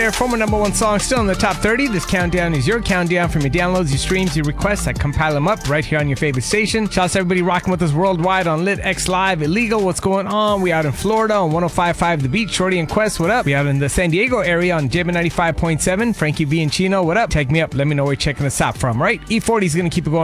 Their former number one song still in the top 30. This countdown is your countdown from your downloads, your streams, your requests. I compile them up right here on your favorite station. Shouts to everybody rocking with us worldwide on Lit X Live. Illegal, what's going on? We out in Florida on 105.5 The Beat. Shorty and Quest, what up? We out in the San Diego area on Jibba 95.7. Frankie V and Chino, what up? Tag me up. Let me know where you're checking us out from, right? E40 is going to keep it going